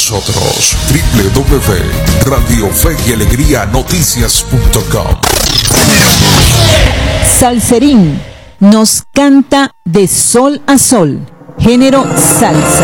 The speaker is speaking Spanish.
nosotros. www.radiofeyalegrianoticias.com. Salserín nos canta de sol a sol, género salsa.